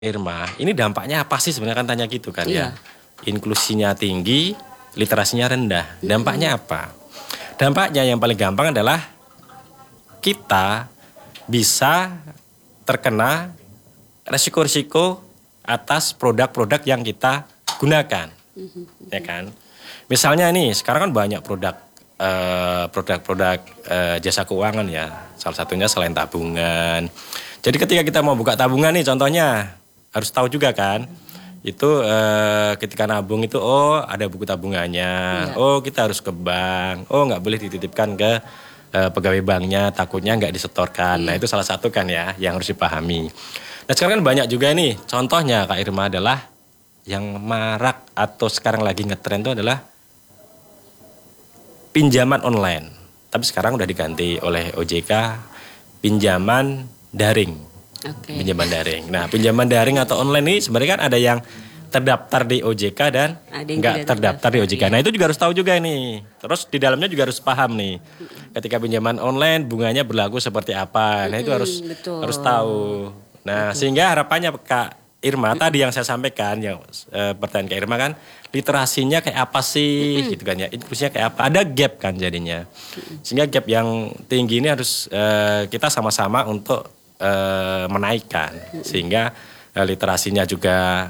Irma, ini dampaknya apa sih sebenarnya kan tanya gitu kan ya. Iya. Inklusinya tinggi, literasinya rendah. Dampaknya apa? Dampaknya yang paling gampang adalah kita bisa terkena resiko-resiko atas produk-produk yang kita gunakan. Ya kan? Misalnya nih, sekarang kan banyak produk-produk jasa keuangan ya. Salah satunya selain tabungan. Jadi ketika kita mau buka tabungan nih contohnya, harus tahu juga kan, itu ketika nabung itu ada buku tabungannya, kita harus ke bank, nggak boleh dititipkan ke pegawai banknya, takutnya nggak disetorkan. Nah itu salah satu kan ya yang harus dipahami. Nah sekarang kan banyak juga nih, contohnya Kak Irma adalah yang marak atau sekarang lagi ngetren itu adalah pinjaman online. Tapi sekarang udah diganti oleh OJK pinjaman daring. Pinjaman daring. Nah, pinjaman daring atau online ini sebenarnya kan ada yang terdaftar di OJK dan nggak terdaftar di OJK. Nah, itu juga harus tahu juga nih. Terus di dalamnya juga harus paham nih. Ketika pinjaman online bunganya berlaku seperti apa. Nah, itu harus tahu. Nah, sehingga harapannya Kak Irma tadi yang saya sampaikan, yang pertanyaan Kak Irma kan, literasinya kayak apa sih gitu kan ya. Inklusinya kayak apa? Ada gap kan jadinya. Sehingga gap yang tinggi ini harus kita sama-sama untuk menaikkan sehingga literasinya juga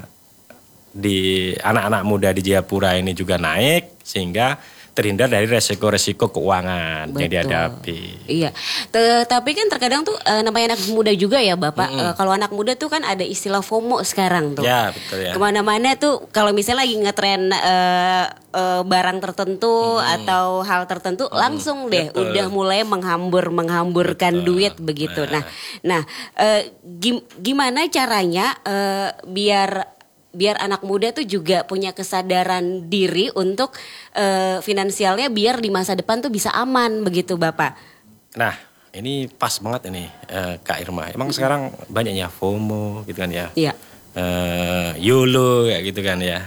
di anak-anak muda di Jayapura ini juga naik sehingga terhindar dari resiko-resiko keuangan yang dihadapi. Iya, tapi kan terkadang tuh namanya anak muda juga ya Bapak. Kalau anak muda tuh kan ada istilah FOMO sekarang tuh. Ya betul ya. Kemana-mana tuh kalau misalnya lagi ngetren barang tertentu atau hal tertentu langsung deh udah mulai menghamburkan duit begitu. Nah, gimana caranya biar anak muda tuh juga punya kesadaran diri untuk finansialnya biar di masa depan tuh bisa aman begitu Bapak. Nah ini pas banget ini Kak Irma. Emang sekarang banyaknya FOMO gitu kan ya. Iya. YOLO kayak gitu kan ya.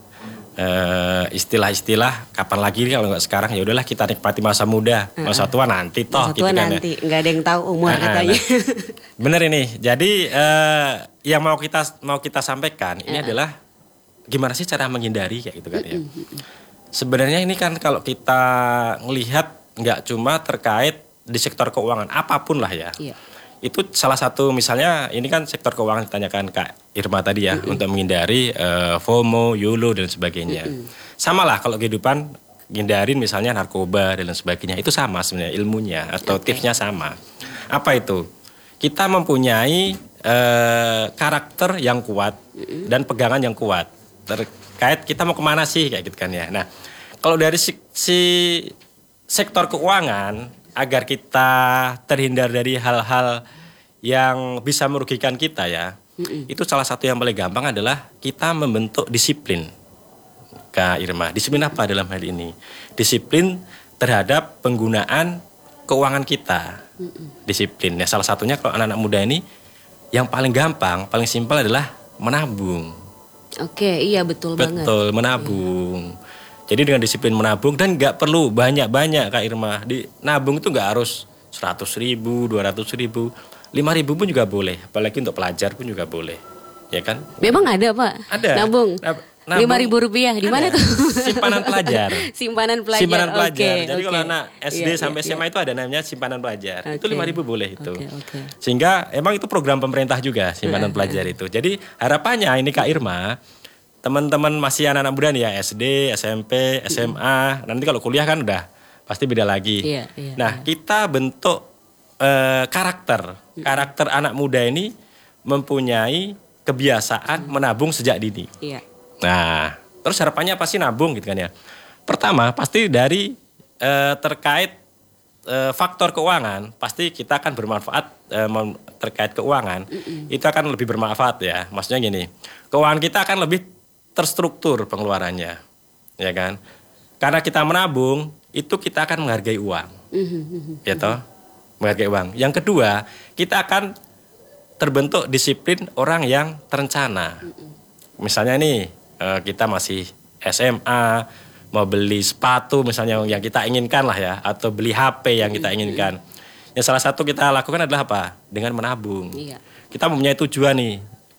Istilah-istilah kapan lagi kalau nggak sekarang, ya udahlah kita nikmati masa muda, masa tua nanti toh gitu kan nanti. Nggak ada yang tahu umur katanya. Bener ini. Jadi yang mau kita sampaikan ini adalah gimana sih cara menghindari kayak gitu kan ya. Sebenarnya ini kan kalau kita melihat nggak cuma terkait di sektor keuangan apapun lah ya. Itu salah satu misalnya ini kan sektor keuangan ditanyakan Kak Irma tadi ya untuk menghindari FOMO, YOLO dan sebagainya. Sama lah kalau kehidupan hindarin misalnya narkoba dan sebagainya, itu sama sebenarnya ilmunya atau tipsnya sama. Apa itu? Kita mempunyai karakter yang kuat dan pegangan yang kuat terkait kita mau kemana sih kayak gitu kan ya. Nah kalau dari si sektor keuangan, agar kita terhindar dari hal-hal yang bisa merugikan kita ya, itu salah satu yang paling gampang adalah kita membentuk disiplin. Kak Irma, disiplin apa dalam hal ini? Disiplin terhadap penggunaan keuangan kita. Disiplin. Ya, salah satunya kalau anak-anak muda ini yang paling gampang, paling simpel adalah menabung. Oke, iya betul banget. Betul, menabung. Jadi dengan disiplin menabung dan nggak perlu banyak-banyak Kak Irma. Di nabung itu nggak harus 100.000, 200.000, 5.000 pun juga boleh. Apalagi untuk pelajar pun juga boleh, ya kan? Memang ada Pak? Ada. Nabung 5.000 rupiah di mana tuh? Simpanan pelajar. Simpanan pelajar. Simpanan pelajar. Jadi kalau anak SD Iya, sampai SMA itu ada namanya simpanan pelajar. Itu 5.000 boleh itu. Oke. Sehingga emang itu program pemerintah juga simpanan pelajar itu. Jadi harapannya ini Kak Irma, teman-teman masih anak-anak muda nih ya, SD, SMP, SMA, nanti kalau kuliah kan udah pasti beda lagi. Nah, kita bentuk karakter anak muda ini mempunyai kebiasaan menabung sejak dini. Nah, terus harapannya pasti nabung gitu kan ya. Pertama, pasti dari terkait faktor keuangan, pasti kita akan bermanfaat terkait keuangan. Itu akan lebih bermanfaat ya. Maksudnya gini, keuangan kita akan lebih terstruktur pengeluarannya, ya kan? Karena kita menabung, itu kita akan menghargai uang, ya toh, menghargai uang. Yang kedua, kita akan terbentuk disiplin orang yang terencana. Misalnya nih, kita masih SMA, mau beli sepatu misalnya yang kita inginkan lah ya, atau beli HP yang kita inginkan. Yang salah satu kita lakukan adalah apa? Dengan menabung. Kita mempunyai tujuan nih.